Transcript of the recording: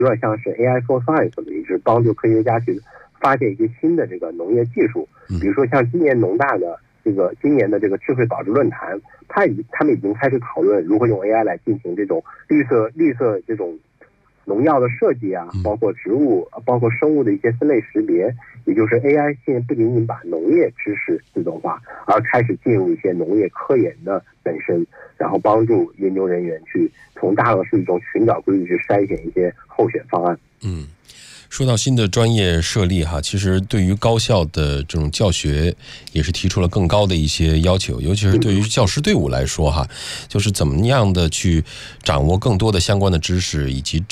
有点像是 AI for Science， 也就是帮助科学家去发现一些新的这个农业技术。比如说像今年农大的今年的这个智慧保值论坛，他们已经开始讨论如何用 AI 来进行这种绿色这种农药的设计啊，包括植物包括生物的一些分类识别。也就是 AI 现在不仅仅把农业知识自动化，而开始进入一些农业科研的本身，然后帮助研究人员去从大量数据中寻找规律，去筛选一些候选方案。 说到新的专业设立哈，其实对于高校的这种教学也是提出了更高的一些要求，尤其是对于教师队伍来说哈，就是怎么样的去掌握更多的相关的知识，以及